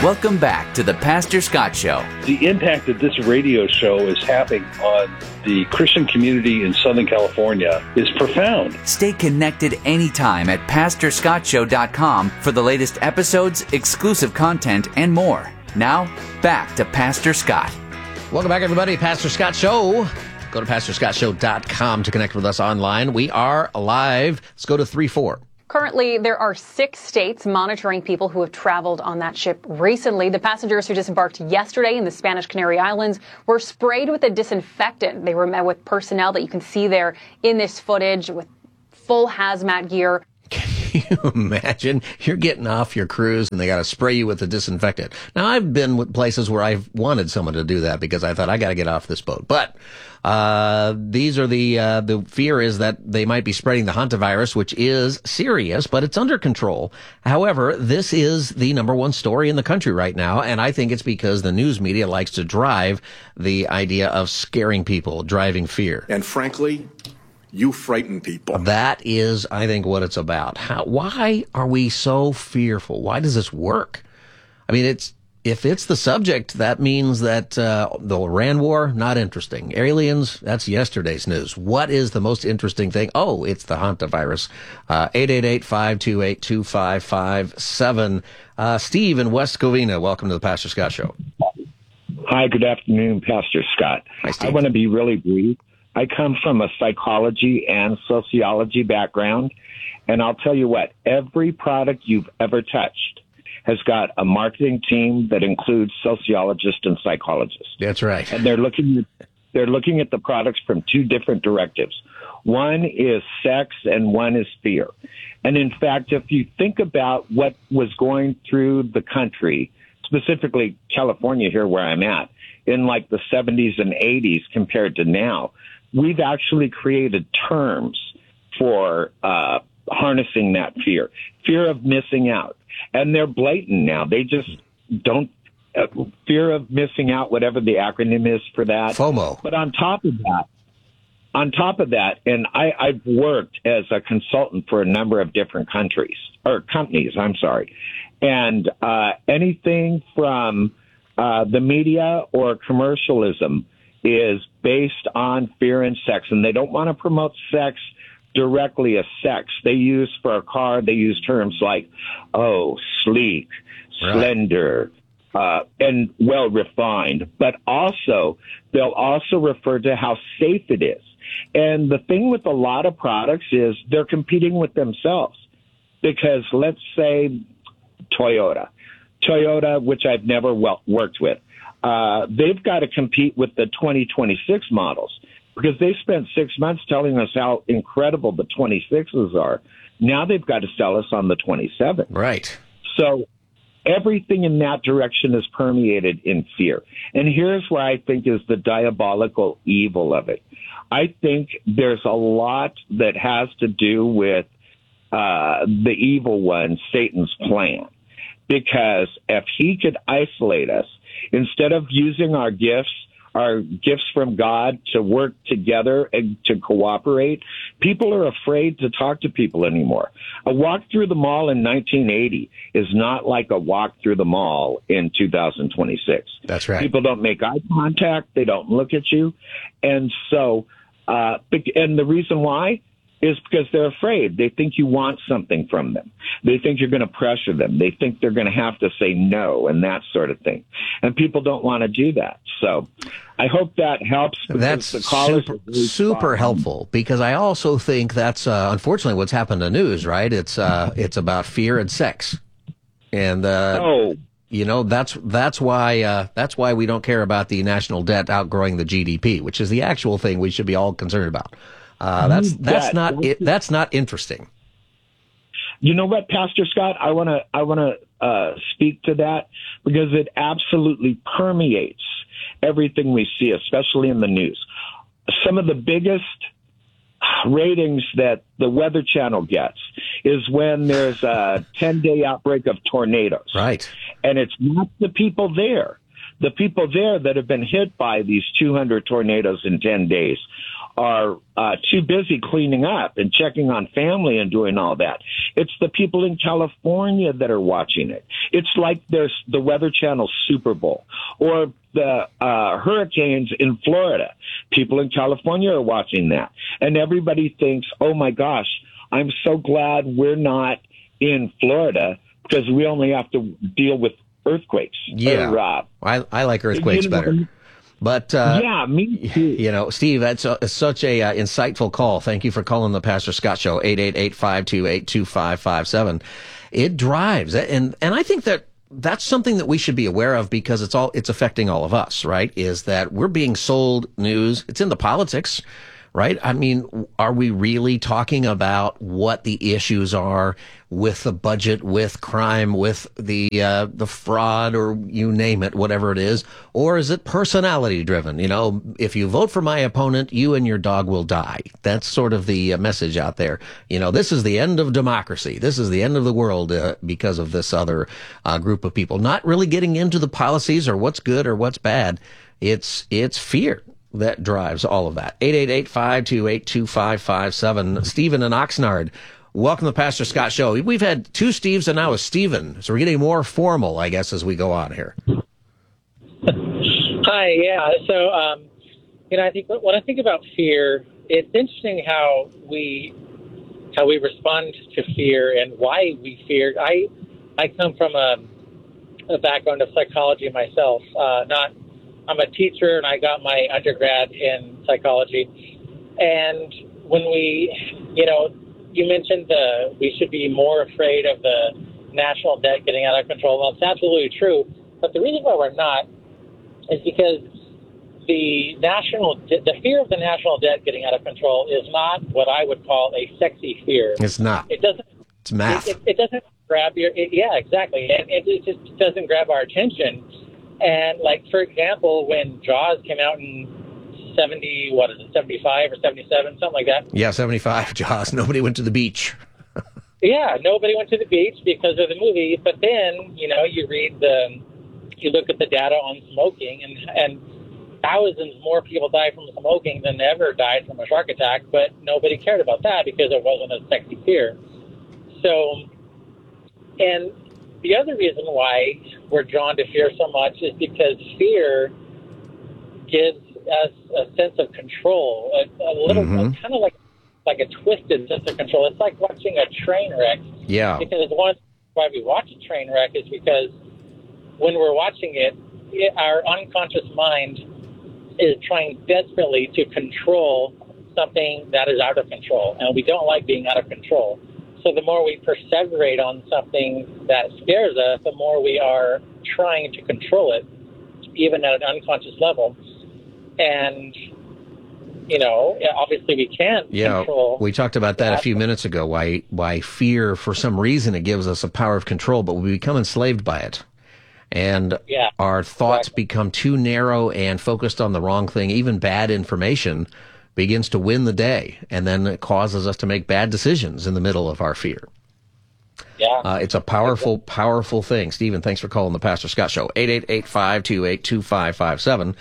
Welcome back to the Pastor Scott Show. The impact that this radio show is having on the Christian community in Southern California is profound. Stay connected anytime at PastorScottShow.com for the latest episodes, exclusive content, and more. Now, back to Pastor Scott. Welcome back, everybody. Pastor Scott Show. Go to PastorScottShow.com to connect with us online. We are live. Let's go to 3-4. Currently, there are 6 states monitoring people who have traveled on that ship recently. The passengers who disembarked yesterday in the Spanish Canary Islands were sprayed with a disinfectant. They were met with personnel that you can see there in this footage with full hazmat gear. Can you imagine? You're getting off your cruise and they got to spray you with a disinfectant. Now, I've been with places where I've wanted someone to do that because I thought I got to get off this boat. But these are the fear is that they might be spreading the hantavirus, which is serious, but it's under control. However, this is the number one story in the country right now, and I think it's because the news media likes to drive the idea of scaring people, driving fear. And frankly, you frighten people. That is, I think, what it's about. Why are we so fearful? Why does this work? I mean, if it's the subject, that means that the Iran war, not interesting. Aliens, that's yesterday's news. What is the most interesting thing? Oh, it's the hantavirus. 888-528-2557. Steve in West Covina, welcome to the Pastor Scott Show. Hi, good afternoon, Pastor Scott. Hi, Steve. I want to be really brief. I come from a psychology and sociology background, and I'll tell you what, every product you've ever touched has got a marketing team that includes sociologists and psychologists. That's right. And they're looking at the products from 2 different directives. One is sex and one is fear. And in fact, if you think about what was going through the country, specifically California here where I'm at, in like the 70s and 80s compared to now, we've actually created terms for harnessing that fear of missing out. And they're blatant now. They just don't fear of missing out, whatever the acronym is for that. FOMO. But on top of that, and I've worked as a consultant for a number of different companies, and anything from the media or commercialism is based on fear and sex, and they don't want to promote sex directly as sex. They use for a car, they use terms like, sleek, slender, and well refined, but also they'll also refer to how safe it is. And the thing with a lot of products is they're competing with themselves, because let's say Toyota, which I've never worked with, they've got to compete with the 2026 models, because they spent 6 months telling us how incredible the 26s are. Now they've got to sell us on the 27. Right. So everything in that direction is permeated in fear. And here's where I think is the diabolical evil of it. I think there's a lot that has to do with the evil one, Satan's plan. Because if he could isolate us, instead of using our gifts from God to work together and to cooperate, people are afraid to talk to people anymore. A walk through the mall in 1980 is not like a walk through the mall in 2026. That's right. People don't make eye contact. They don't look at you. And so, and the reason why is because they're afraid. They think you want something from them. They think you're going to pressure them. They think they're going to have to say no and that sort of thing. And people don't want to do that. So I hope that helps. That's super helpful, because I also think that's unfortunately what's happened in the news, right? It's about fear and sex. And you know, that's why we don't care about the national debt outgrowing the GDP, which is the actual thing we should be all concerned about. That's not interesting. You know what, Pastor Scott? I want to speak to that, because it absolutely permeates everything we see, especially in the news. Some of the biggest ratings that the Weather Channel gets is when there's a 10-day outbreak of tornadoes. Right. And it's not the people there. the people there that have been hit by these 200 tornadoes in 10 days are too busy cleaning up and checking on family and doing all that. It's the people in California that are watching it. It's like there's the Weather Channel Super Bowl or the hurricanes in Florida. People in California are watching that. And everybody thinks, oh, my gosh, I'm so glad we're not in Florida because we only have to deal with earthquakes. Yeah, I like earthquakes better. But, yeah, me too. You know, Steve, that's such a insightful call. Thank you for calling the Pastor Scott Show, 888-528-2557. It drives. And I think that's something that we should be aware of because it's affecting all of us, right? Is that we're being sold news. It's in the politics, right? I mean, are we really talking about what the issues are with the budget, with crime, with the fraud, or you name it, whatever it is? Or is it personality driven? You know, if you vote for my opponent, you and your dog will die. That's sort of the message out there. You know, this is the end of democracy. This is the end of the world because of this other group of people. Not really getting into the policies or what's good or what's bad. It's fear that drives all of that. 888-528-2557. Stephen in Oxnard. Welcome to the Pastor Scott Show. We've had two Steves and now a Stephen, so we're getting more formal, I guess, as we go on here. Hi, yeah. So, I think when I think about fear, it's interesting how we respond to fear and why we fear. I come from a background of psychology myself. I'm a teacher, and I got my undergrad in psychology. And when you mentioned we should be more afraid of the national debt getting out of control. Well, it's absolutely true. But the reason why we're not is because the fear of the national debt getting out of control is not what I would call a sexy fear. It's not. It doesn't. It's math. It doesn't grab yeah, exactly. And it just doesn't grab our attention. And like, for example, when Jaws came out in 75 or 77, something like that. Yeah, 75, Jaws. Nobody went to the beach. Yeah, nobody went to the beach because of the movie. But then, you look at the data on smoking, and thousands more people died from smoking than ever died from a shark attack. But nobody cared about that because it wasn't a sexy fear. So, and the other reason why we're drawn to fear so much is because fear gives us a sense of control, a little kind of like a twisted sense of control. It's like watching a train wreck. Yeah. Because one why we watch a train wreck is because when we're watching it, our unconscious mind is trying desperately to control something that is out of control, and we don't like being out of control. So the more we perseverate on something that scares us, the more we are trying to control it, even at an unconscious level. And, obviously we can't control. We talked about that a few minutes ago, why fear, for some reason, it gives us a power of control, but we become enslaved by it. And our thoughts become too narrow and focused on the wrong thing. Even bad information begins to win the day, and then it causes us to make bad decisions in the middle of our fear. Yeah. It's a powerful, powerful thing. Stephen, thanks for calling the Pastor Scott Show. 888-528-2557.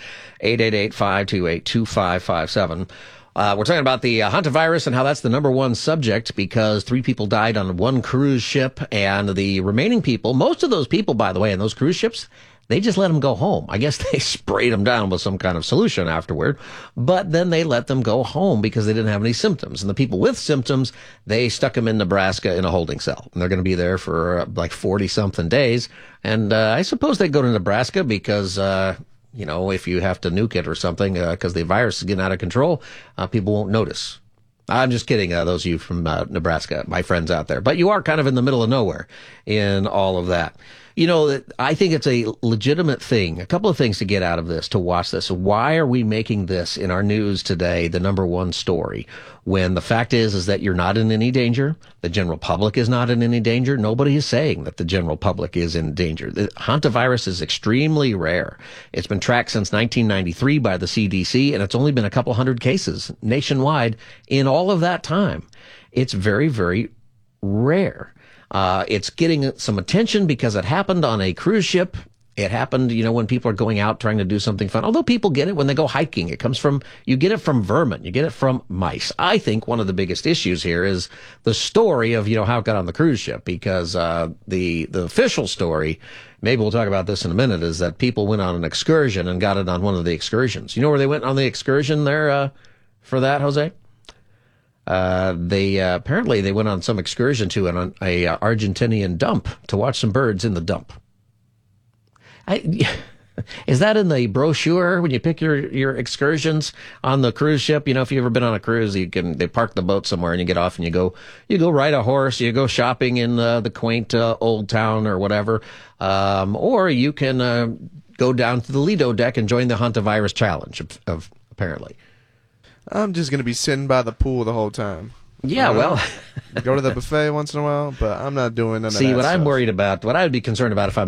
888-528-2557. We're talking about the hantavirus and how that's the number one subject because 3 people died on one cruise ship, and the remaining people, most of those people, by the way, in those cruise ships, they just let them go home. I guess they sprayed them down with some kind of solution afterward, but then they let them go home because they didn't have any symptoms. And the people with symptoms, they stuck them in Nebraska in a holding cell. And they're going to be there for like 40-something days. And I suppose they go to Nebraska because, if you have to nuke it or something because the virus is getting out of control, people won't notice. I'm just kidding, those of you from Nebraska, my friends out there. But you are kind of in the middle of nowhere in all of that. I think it's a legitimate thing. A couple of things to get out of this, to watch this. Why are we making this in our news today the number one story when the fact is that you're not in any danger? The general public is not in any danger. Nobody is saying that the general public is in danger. The hantavirus is extremely rare. It's been tracked since 1993 by the CDC, and it's only been a couple hundred cases nationwide in all of that time. It's very, very rare. It's getting some attention because it happened on a cruise ship. It happened, when people are going out trying to do something fun. Although people get it when they go hiking. You get it from vermin. You get it from mice. I think one of the biggest issues here is the story of, how it got on the cruise ship, because the official story, maybe we'll talk about this in a minute, is that people went on an excursion and got it on one of the excursions. You know where they went on the excursion there for that, Jose? They apparently they went on some excursion to a Argentinian dump to watch some birds in the dump. Is that in the brochure when you pick your excursions on the cruise ship? If you've ever been on a cruise, they park the boat somewhere and you get off and you go ride a horse, you go shopping in the quaint old town or whatever, or you can go down to the Lido deck and join the Hunt of Iris challenge. Of apparently, I'm just gonna be sitting by the pool the whole time. Yeah, well, go to the buffet once in a while, but I'm not doing none of that. See, what I'm stuff. worried about, what I would be concerned about if I'm